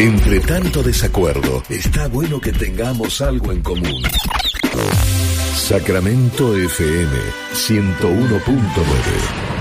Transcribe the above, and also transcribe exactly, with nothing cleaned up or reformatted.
Entre tanto desacuerdo, está bueno que tengamos algo en común. Sacramento F M ciento uno punto nueve.